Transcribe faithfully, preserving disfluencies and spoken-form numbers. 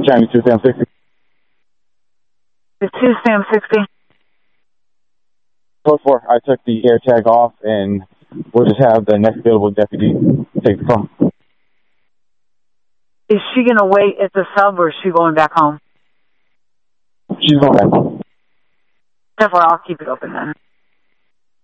Chime two Sam sixty. The two Sam sixty. Code four, I took the air tag off, and we'll just have the next available deputy take the phone. Is she going to wait at the sub, or is she going back home? She's going back home. Therefore, I'll keep it open then.